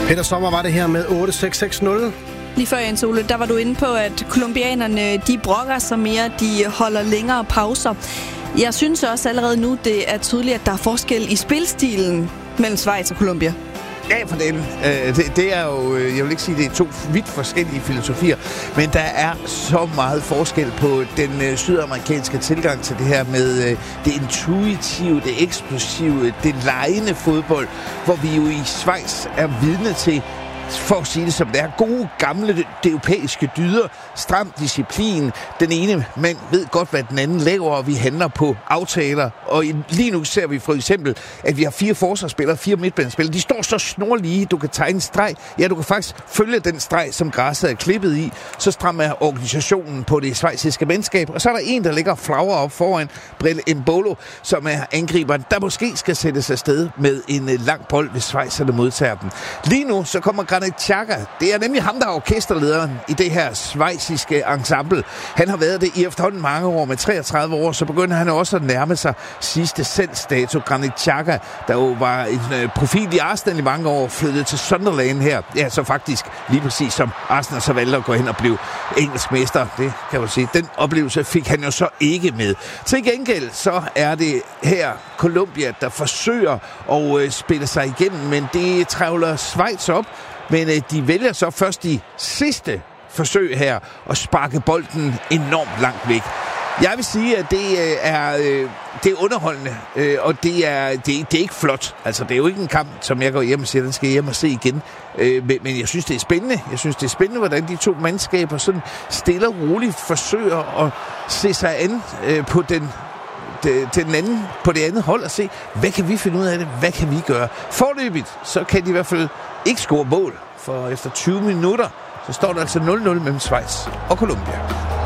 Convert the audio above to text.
Peter Sommer var det her med 8-6-6-0. Lige før, Jens Ole, der var du inde på, at colombianerne, de brokker sig mere, de holder længere pauser. Jeg synes også allerede nu, det er tydeligt, at der er forskel i spilstilen mellem Schweiz og Colombia. Ja, for det er jo, jeg vil ikke sige, det er to vidt forskellige filosofier, men der er så meget forskel på den sydamerikanske tilgang til det her med det intuitive, det eksplosive, det legende fodbold, hvor vi jo i Schweiz er vidne til, for at sige det som det er, gode, gamle, det europæiske dyder, stram disciplin. Den ene mand ved godt, hvad den anden laver, og vi handler på aftaler. Og lige nu ser vi for eksempel, at vi har 4 forsvarsspillere, 4 midtbanespillere. De står så snorlige, du kan tegne en streg. Ja, du kan faktisk følge den streg, som græsset er klippet i. Så stram er organisationen på det schweiziske mandskab. Og så er der en, der ligger flagrer op foran, Brille Embolo, som er angriberen, der måske skal sættes afsted med en lang bold, hvis schweizerne modtager den. Lige nu, så kommer Granit Xhaka. Det er nemlig ham, der er orkesterlederen i det her schweiziske ensemble. Han har været det i efterhånden mange år. Med 33 år, så begynder han også at nærme sig sidste salgsdato. Granit Xhaka, der jo var en profil i Arsenal i mange år, flyttede til Sunderland her. Ja, så faktisk lige præcis som Arsenal så valgte at gå hen og blive engelsk mester. Det kan man sige. Den oplevelse fik han jo så ikke med. Til gengæld så er det her Colombia, der forsøger at spille sig igennem, men det trævler Schweiz op. Men de vælger så først de sidste forsøg her at sparke bolden enormt langt væk. Jeg vil sige, at det er underholdende, og det er ikke flot. Altså, det er jo ikke en kamp, som jeg går hjem og siger, den skal jeg hjem og se igen. Men jeg synes, det er spændende. Jeg synes, det er spændende, hvordan de to mandskaber sådan stille og roligt forsøger at se sig an på på det andet hold og se, hvad kan vi finde ud af det? Hvad kan vi gøre? Forløbigt, så kan de i hvert fald ikke score mål, for efter 20 minutter, så står der altså 0-0 mellem Schweiz og Colombia.